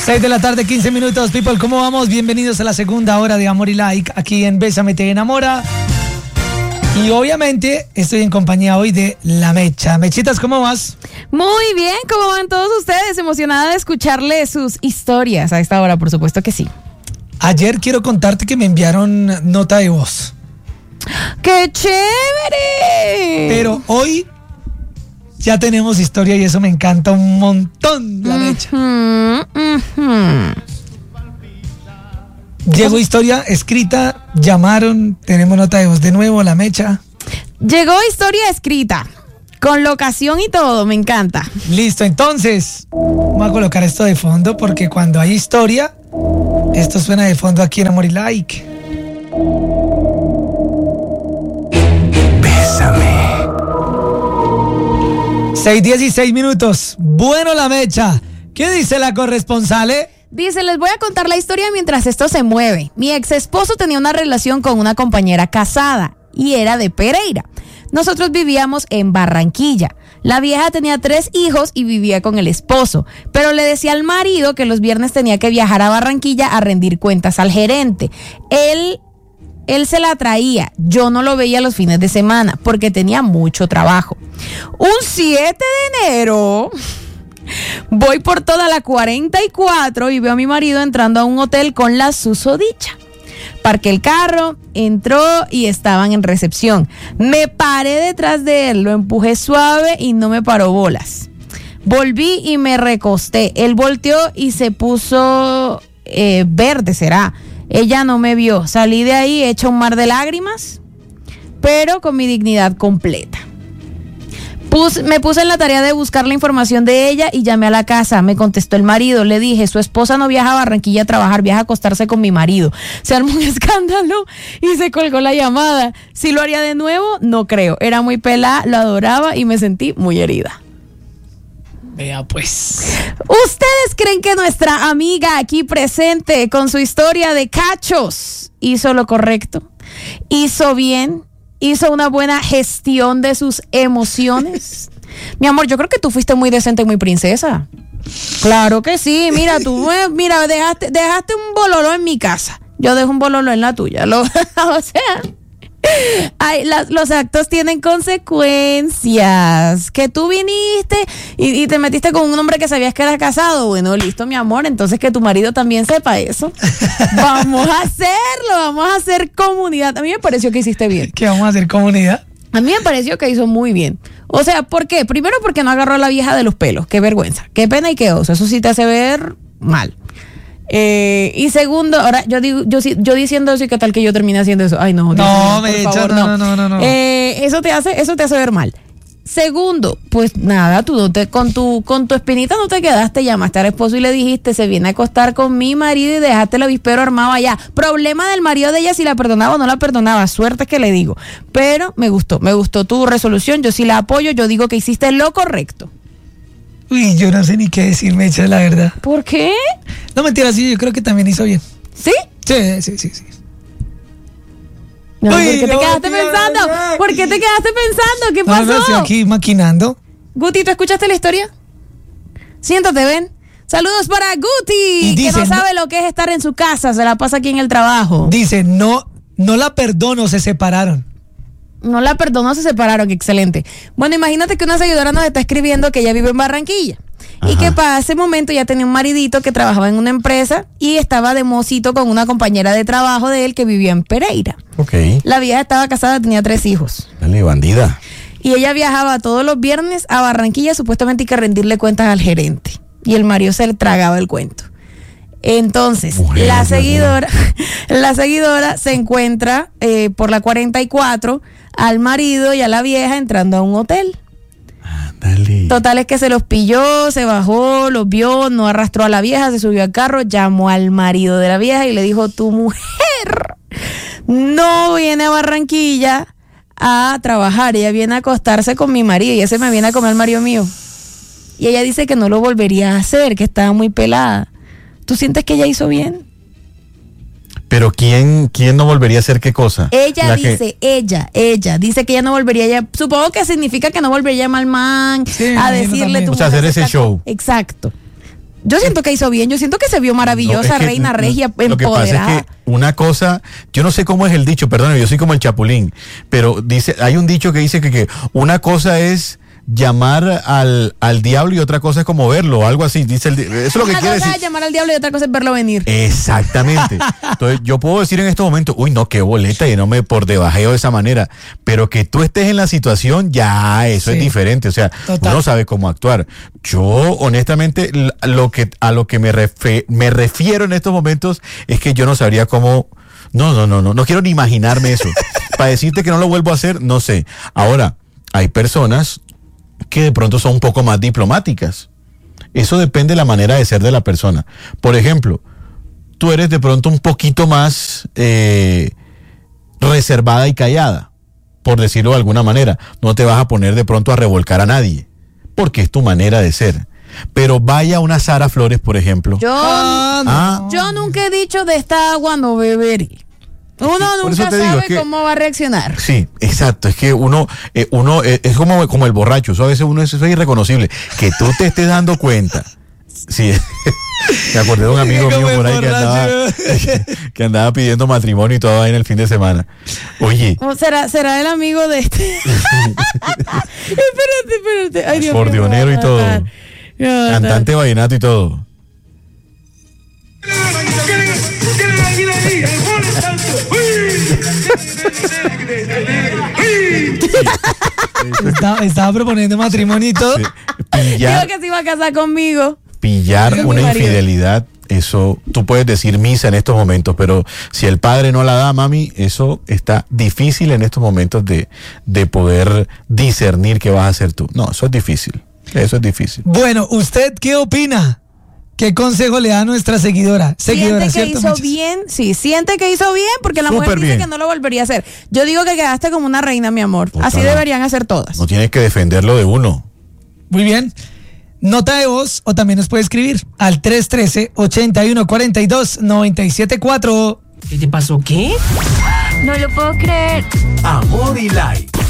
6 de la tarde, 15 minutos, people, ¿cómo vamos? Bienvenidos a la segunda hora de Amor y Like, aquí en Bésame Te Enamora. Y obviamente estoy en compañía hoy de La Mecha. Mechitas, ¿cómo vas? Muy bien, ¿cómo van todos ustedes? Emocionada de escucharle sus historias a esta hora, por supuesto que sí. Ayer quiero contarte que me enviaron nota de voz. ¡Qué chévere! Pero hoy ya tenemos historia y eso me encanta un montón, La Mecha. Llegó historia escrita, llamaron, tenemos nota de voz de nuevo, La Mecha. Llegó historia escrita, con locación y todo, me encanta. Listo, entonces, vamos a colocar esto de fondo porque cuando hay historia, esto suena de fondo aquí en Amor y Like. Bésame. 6:16 minutos. Bueno, La Mecha, ¿qué dice la corresponsale? Dice, les voy a contar la historia mientras esto se mueve. Mi ex esposo tenía una relación con una compañera casada y era de Pereira. Nosotros vivíamos en Barranquilla. La vieja tenía 3 hijos y vivía con el esposo, pero le decía al marido que los viernes tenía que viajar a Barranquilla a rendir cuentas al gerente. Él se la traía, yo no lo veía los fines de semana porque tenía mucho trabajo. Un 7 de enero... voy por toda la 44 y veo a mi marido entrando a un hotel con la susodicha. Parqué el carro, entró y estaban en recepción. Me paré detrás de él, lo empujé suave y no me paró bolas. Volví y me recosté. Él volteó y se puso verde, será. Ella no me vio. Salí de ahí hecha un mar de lágrimas, pero con mi dignidad completa. Me puse en la tarea de buscar la información de ella y llamé a la casa. Me contestó el marido. Le dije, su esposa no viaja a Barranquilla a trabajar, viaja a acostarse con mi marido. Se armó un escándalo y se colgó la llamada. Si lo haría de nuevo, no creo. Era muy pelada, lo adoraba y me sentí muy herida. Vea pues. ¿Ustedes creen que nuestra amiga aquí presente con su historia de cachos hizo lo correcto? ¿Hizo bien? ¿Hizo una buena gestión de sus emociones? Mi amor, yo creo que tú fuiste muy decente y muy princesa. Claro que sí. Mira, tú dejaste un bololo en mi casa. Yo dejo un bololo en la tuya. O sea, los actos tienen consecuencias. Que tú viniste y te metiste con un hombre que sabías que era casado. Bueno, listo, mi amor. Entonces que tu marido también sepa eso. Vamos a hacerlo, vamos a hacer comunidad. A mí me pareció que hiciste bien. ¿Qué vamos a hacer comunidad? A mí me pareció que hizo muy bien. O sea, ¿por qué? Primero porque no agarró a la vieja de los pelos. Qué vergüenza, qué pena y qué oso. Eso sí te hace ver mal. Y segundo, ahora yo diciendo eso y qué tal que yo termine haciendo eso. Ay, no. No, me echa, no. Eso te hace ver mal. Segundo, pues nada, tú con tu espinita no te quedaste, llamaste al esposo y le dijiste, se viene a acostar con mi marido y dejaste el avispero armado allá. Problema del marido de ella si la perdonaba o no la perdonaba, suerte que le digo. Pero me gustó tu resolución, yo sí la apoyo, yo digo que hiciste lo correcto. Uy, yo no sé ni qué decir, Mecha, la verdad. ¿Por qué? No, mentira, sí, yo creo que también hizo bien. ¿Sí? Sí. No, ¿por qué te quedaste pensando? ¿Por qué te quedaste pensando? ¿Qué pasó? No, estoy aquí maquinando. Guti, ¿tú escuchaste la historia? Siéntate, ven. Saludos para Guti, dice, que no sabe lo que es estar en su casa, se la pasa aquí en el trabajo. Dice, no la perdono, se separaron. No la perdonó, se separaron, excelente. Bueno, imagínate que una seguidora nos está escribiendo que ella vive en Barranquilla. Ajá. Y que para ese momento ya tenía un maridito que trabajaba en una empresa y estaba de mocito con una compañera de trabajo de él que vivía en Pereira. Ok. La vieja estaba casada, tenía 3 hijos. Dale, bandida. Y ella viajaba todos los viernes a Barranquilla, supuestamente hay que rendirle cuentas al gerente. Y el marido se le tragaba el cuento. Entonces, mujer, la seguidora se encuentra por la 44 al marido y a la vieja entrando a un hotel. Dale. Total es que se los pilló, se bajó, los vio, no arrastró a la vieja, se subió al carro, llamó al marido de la vieja y le dijo, tu mujer no viene a Barranquilla a trabajar, ella viene a acostarse con mi marido y ese me viene a comer el marido mío. Y ella dice que no lo volvería a hacer, que estaba muy pelada. ¿Tú sientes que ella hizo bien? Pero ¿quién no volvería a hacer qué cosa? Ella dice que ella no volvería, supongo que significa que no volvería a llamar al man, sí, a decirle tu o sea, hacer ese show. Exacto. Yo siento que hizo bien, yo siento que se vio maravillosa, No, es que reina regia, Lo que pasa empoderada. es que una cosa, yo no sé cómo es el dicho, perdón, yo soy como el Chapulín, pero hay un dicho que dice que una cosa es llamar al diablo y otra cosa es como verlo, o algo así, eso es lo que Una quiere cosa decir. es llamar al diablo y otra cosa es verlo venir. Exactamente. Entonces, yo puedo decir en estos momentos, uy, no, qué boleta, y no me por debajeo de esa manera. Pero que tú estés en la situación, ya eso Sí. es diferente. O sea, Total. uno sabe cómo actuar. Yo, honestamente, a lo que me refiero en estos momentos es que yo no sabría cómo. No quiero ni imaginarme eso. Para decirte que no lo vuelvo a hacer, no sé. Ahora, hay personas que de pronto son un poco más diplomáticas. Eso depende de la manera de ser de la persona. Por ejemplo, tú eres de pronto un poquito más reservada y callada, por decirlo de alguna manera. No te vas a poner de pronto a revolcar a nadie, porque es tu manera de ser. Pero vaya una Sara Flores, por ejemplo. Yo nunca he dicho de esta agua no beberé. Uno Por eso nunca te digo, sabe es que- cómo va a reaccionar. Sí, exacto. Es que uno es como el borracho. Eso a veces eso es irreconocible. Que tú te estés dando cuenta. Sí. Me acordé de un amigo Como mío el por ahí borracho. que andaba pidiendo matrimonio y todo ahí en el fin de semana. Oye, ¿O será el amigo de este? Espérate. Ay, Dios mío, Acordeonero me y va a todo. matar. Me va a matar. cantante vallenato y todo. Estaba proponiendo matrimonio y todo. Sí. Dijo que se iba a casar conmigo. Pillar Digo, una mi marido. infidelidad, eso, tú puedes decir misa en estos momentos, pero si el padre no la da, mami, eso está difícil en estos momentos de poder discernir qué vas a hacer tú. No, eso es difícil. Eso es difícil. Bueno, ¿usted qué opina? ¿Qué consejo le da a nuestra seguidora? Siente que ¿cierto, hizo Mechas? bien, sí, siente que hizo bien porque la mujer Súper dice bien. que no lo volvería a hacer. Yo digo que quedaste como una reina, mi amor. Total. Así deberían hacer todas. No tienes que defenderlo de uno. Muy bien. Nota de voz o también nos puede escribir al 313-8142-974. ¿Qué te pasó? ¿Qué? No lo puedo creer. Amor y Like.